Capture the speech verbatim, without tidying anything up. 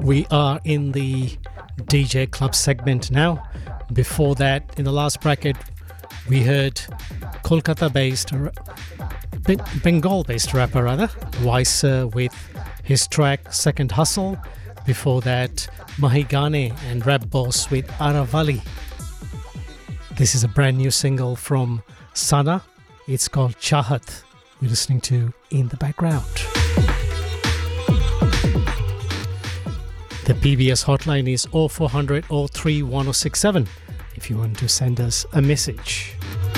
We are in the D J club segment now. Before that, in the last bracket, we heard Kolkata-based, Bengal-based rapper rather, Weiser with his track Second Hustle. Before that, Mahigane and Rap Boss with Aravali. This is a brand new single from Sana. It's called Chahat. You're listening to in the background. The P B S hotline is oh four hundred, oh three, one oh six seven if you want to send us a message.